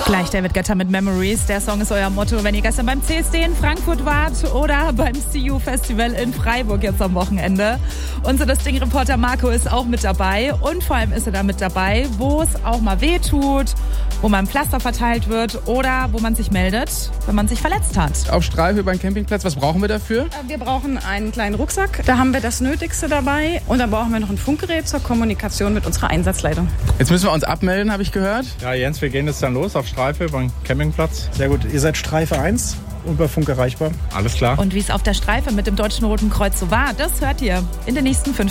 Gleich David Guetta mit Memories. Der Song ist euer Motto, wenn ihr gestern beim CSD in Frankfurt wart oder beim CU Festival in Freiburg jetzt am Wochenende. Unser Das Ding-Reporter Marco ist auch mit dabei und vor allem ist er da mit dabei, wo es auch mal weh tut, wo mal ein Pflaster verteilt wird oder wo man sich meldet, wenn man sich verletzt hat. Auf Streife über einen Campingplatz, was brauchen wir dafür? Wir brauchen einen kleinen Rucksack, da haben wir das Nötigste dabei und dann brauchen wir noch ein Funkgerät zur Kommunikation mit unserer Einsatzleitung. Jetzt müssen wir uns abmelden, habe ich gehört. Ja, Jens, wir gehen jetzt dann los auf Streife über den Campingplatz. Sehr gut, ihr seid Streife 1 und bei Funk erreichbar. Alles klar. Und wie es auf der Streife mit dem Deutschen Roten Kreuz so war, das hört ihr in den nächsten 5